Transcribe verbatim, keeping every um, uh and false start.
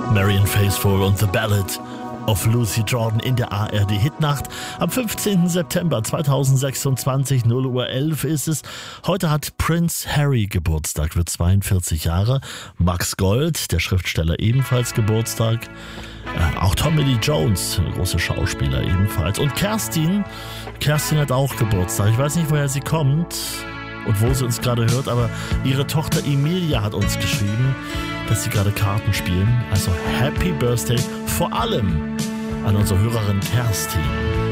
Marianne Faithfull und The Ballad of Lucy Jordan in der A R D-Hitnacht. Am fünfzehnten September zweitausendsechsundzwanzig, null Uhr elf ist es. Heute hat Prince Harry Geburtstag, wird zweiundvierzig Jahre. Max Gold, der Schriftsteller, ebenfalls Geburtstag. Äh, auch Tommy Lee Jones, eine große Schauspieler, ebenfalls. Und Kerstin, Kerstin hat auch Geburtstag. Ich weiß nicht, woher sie kommt und wo sie uns gerade hört, aber ihre Tochter Emilia hat uns geschrieben, dass sie gerade Karten spielen. Also Happy Birthday vor allem an unsere Hörerin Kerstin.